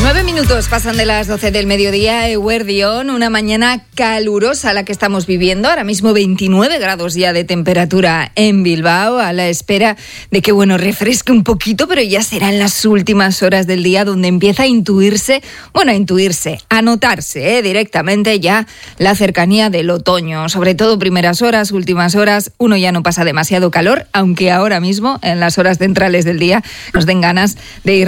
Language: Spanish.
9 minutos pasan de las 12 del mediodía. Eguerdión, una mañana calurosa la que estamos viviendo. Ahora mismo 29 grados ya de temperatura en Bilbao, a la espera de que, refresque un poquito, pero ya serán las últimas horas del día donde empieza a notarse directamente ya la cercanía del otoño. Sobre todo primeras horas, últimas horas, uno ya no pasa demasiado calor, aunque ahora mismo, en las horas centrales del día, nos den ganas de ir